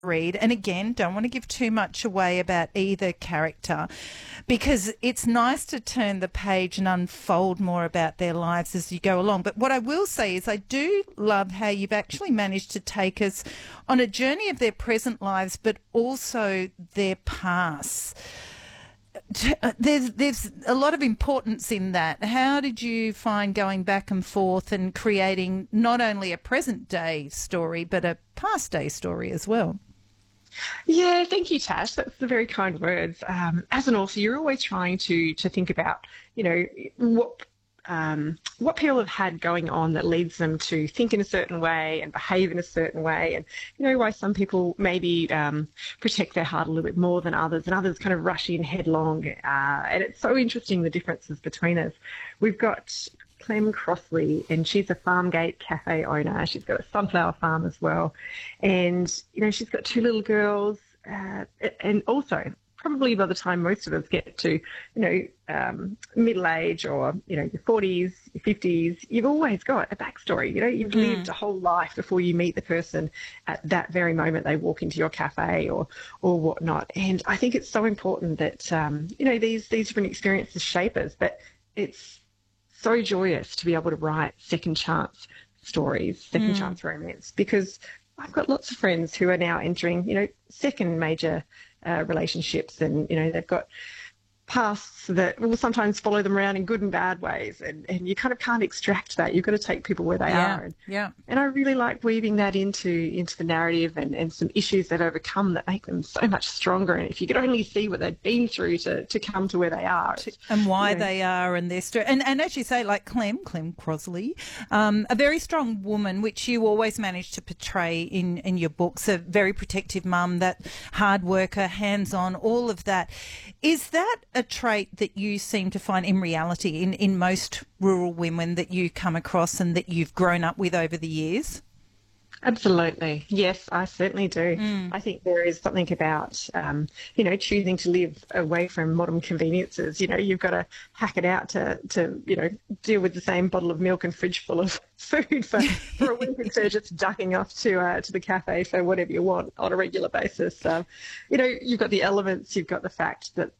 read, and again, don't want to give too much away about either character, because it's nice to turn the page and unfold more about their lives as you go along. But what I will say is I do love how you've actually managed to take us on a journey of their present lives, but also their past. There's a lot of importance in that. How did you find going back and forth and creating not only a present day story, but a past day story as well? Yeah, thank you, Tash. That's the very kind words. As an author, you're always trying to think about, you know, what people have had going on that leads them to think in a certain way and behave in a certain way, and you know why some people maybe protect their heart a little bit more than others, and others kind of rush in headlong. And it's so interesting, the differences between us. We've got Clem Crossley, and she's a Farmgate cafe owner. She's got a sunflower farm as well, and you know she's got two little girls, and also probably by the time most of us get to, middle age, or your 40s, your 50s, you've always got a backstory. You've lived a whole life before you meet the person at that very moment they walk into your cafe or whatnot. And I think it's so important that these different experiences shape us, but it's so joyous to be able to write second chance stories, second chance romance, because I've got lots of friends who are now entering, second major relationships, and, they've got pasts that will sometimes follow them around in good and bad ways, and you kind of can't extract that. You've got to take people where they are. And I really like weaving that into the narrative, and some issues that overcome that make them so much stronger. And if you could only see what they've been through to come to where they are. And why they are, and their story. And as you say, like Clem Crossley, a very strong woman, which you always manage to portray in your books, a very protective mum, that hard worker, hands-on, all of that. Is that a trait that you seem to find in reality in most rural women that you come across and that you've grown up with over the years? Absolutely. Yes, I certainly do. I think there is something about, choosing to live away from modern conveniences. You've got to hack it out to deal with the same bottle of milk and fridge full of food for a week, instead of just ducking off to the cafe for whatever you want on a regular basis. You've got the elements, you've got the fact that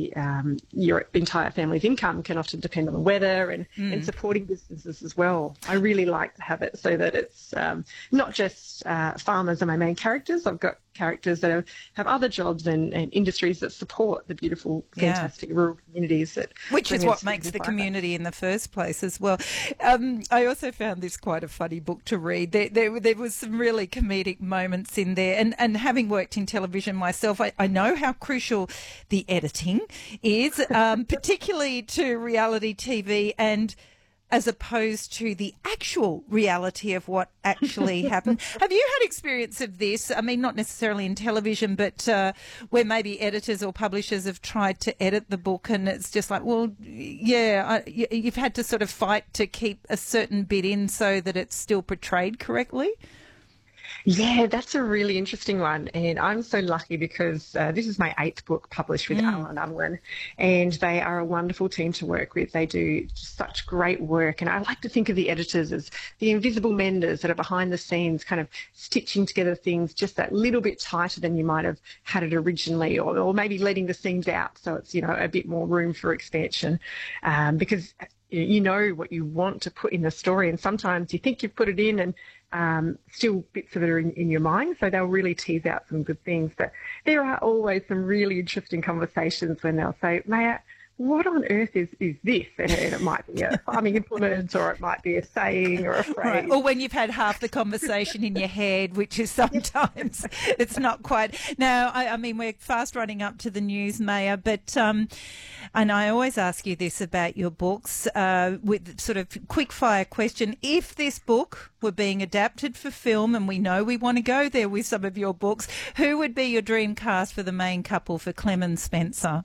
your entire family's income can often depend on the weather, and supporting businesses as well. I really like to have it so that it's not just farmers are my main characters. I've got characters that have other jobs and industries that support the beautiful, fantastic rural communities. Which is what makes the community in the first place as well. I also found this quite a funny book to read. There was some really comedic moments in there. And having worked in television myself, I know how crucial the editing is, particularly to reality TV, and as opposed to the actual reality of what actually happened. Have you had experience of this? I mean, not necessarily in television, but where maybe editors or publishers have tried to edit the book, and it's just like, well, you've had to sort of fight to keep a certain bit in so that it's still portrayed correctly? Yeah, that's a really interesting one. And I'm so lucky because this is my 8th book published with Alan Unwin, and they are a wonderful team to work with. They do such great work. And I like to think of the editors as the invisible menders that are behind the scenes, kind of stitching together things just that little bit tighter than you might have had it originally, or maybe letting the seams out so it's, a bit more room for expansion, because you know what you want to put in the story, and sometimes you think you've put it in, and still bits of it are in your mind, so they'll really tease out some good things. But there are always some really interesting conversations when they'll say, Maya, what on earth is this? And it might be a farming implement, or it might be a saying or a phrase. Right. Or when you've had half the conversation in your head, which is sometimes it's not quite. Now, I mean, we're fast running up to the news, Maya, but and I always ask you this about your books, with sort of quick fire question. If this book were being adapted for film, and we know we want to go there with some of your books, who would be your dream cast for the main couple, for Clem and Spencer?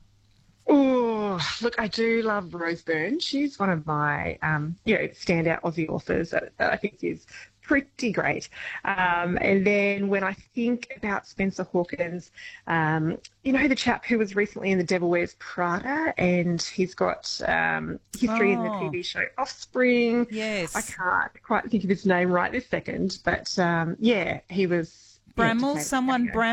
Oh, look, I do love Rose Byrne. She's one of my, standout Aussie authors that I think is pretty great. And then when I think about Spencer Hawkins, the chap who was recently in The Devil Wears Prada, and he's got history in the TV show Offspring. Yes. I can't quite think of his name right this second, but he was Bramall, yeah, someone Bramall.